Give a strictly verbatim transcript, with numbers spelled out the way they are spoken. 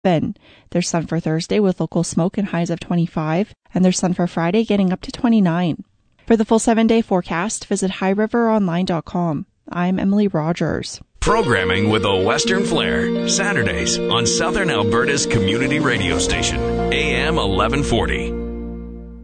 There's sun for Thursday with local smoke and highs of twenty-five, and there's sun for Friday getting up to twenty-nine. For the full seven-day forecast, visit high river online dot com. I'm Emily Rogers. Programming with a Western flair, Saturdays on Southern Alberta's community radio station, A M eleven forty.